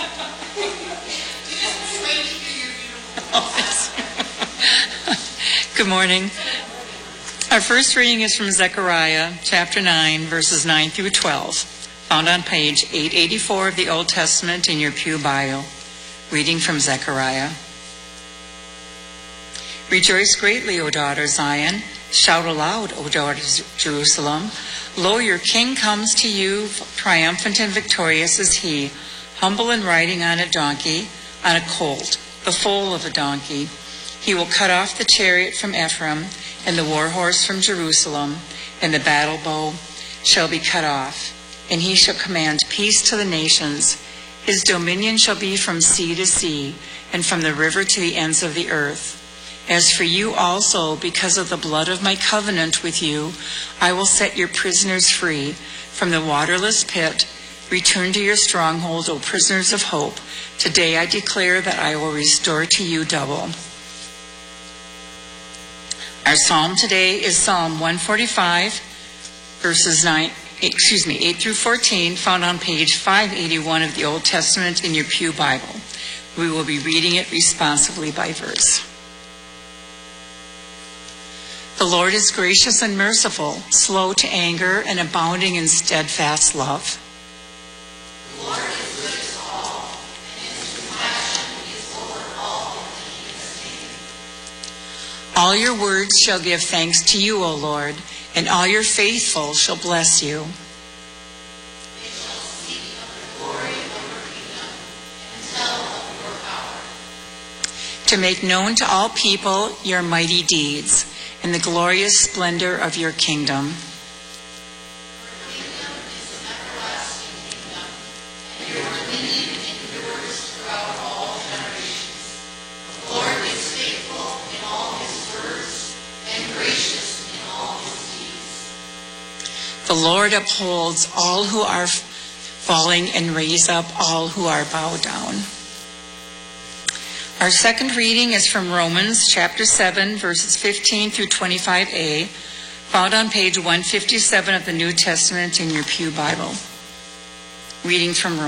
Good morning. Our first reading is from Zechariah chapter 9, verses 9 through 12, found on page 884 of the Old Testament in your pew Bible. Reading from Zechariah. Rejoice greatly, O daughter Zion. Shout aloud, O daughter Jerusalem. Lo, your king comes to you, triumphant and victorious is he, humble and riding on a donkey, on a colt, the foal of a donkey. He will cut off the chariot from Ephraim, and the war horse from Jerusalem, and the battle bow shall be cut off. And he shall command peace to the nations. His dominion shall be from sea to sea, and from the river to the ends of the earth. As for you also, because of the blood of my covenant with you, I will set your prisoners free from the waterless pit. Return to your stronghold, O prisoners of hope. Today I declare that I will restore to you double. Our psalm today is Psalm 145, verses 8 through 14, found on page 581 of the Old Testament in your pew Bible. We will be reading it responsively by verse. The Lord is gracious and merciful, slow to anger, and abounding in steadfast love. The Lord is good to all, and his compassion is over all the. All your words shall give thanks to you, O Lord, and all your faithful shall bless you. They shall speak of the glory of your kingdom and tell of your power. To make known to all people your mighty deeds and the glorious splendor of your kingdom. Your kingdom is an everlasting kingdom, and your dominion endures throughout all generations. The Lord is faithful in all his words and gracious in all his deeds. The Lord upholds all who are falling and raise up all who are bowed down. Our second reading is from Romans chapter 7, verses 15 through 25a, found on page 157 of the New Testament in your pew Bible. Reading from Romans.